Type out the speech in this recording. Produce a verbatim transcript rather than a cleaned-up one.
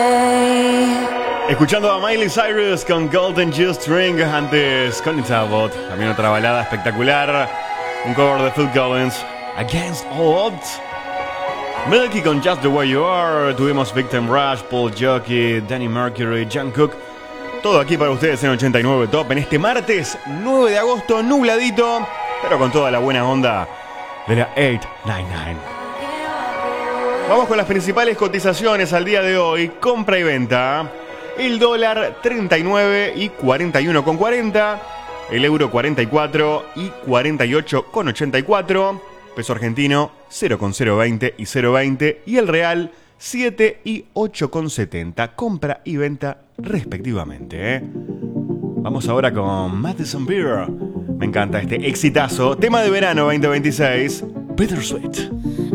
Escuchando a Miley Cyrus con Golden G-String, antes Colin Talbot, también otra balada espectacular, un cover de Phil Collins, Against All Odds. Milky con Just the Way You Are, tuvimos Victim Rush, Paul Jockey, Danny Mercury, Jungkook. Todo aquí para ustedes en ochenta y nueve Top en este martes nueve de agosto, nubladito, pero con toda la buena onda de la ochocientos noventa y nueve. Vamos con las principales cotizaciones al día de hoy, compra y venta. El dólar treinta y nueve y cuarenta y uno con cuarenta, el euro cuarenta y cuatro y cuarenta y ocho con ochenta y cuatro, peso argentino cero con cero veinte y cero veinte y el real siete y ocho con setenta, compra y venta respectivamente, ¿eh? Vamos ahora con Madison Beer. Me encanta este exitazo, tema de verano veinte veintiséis, Bittersweet.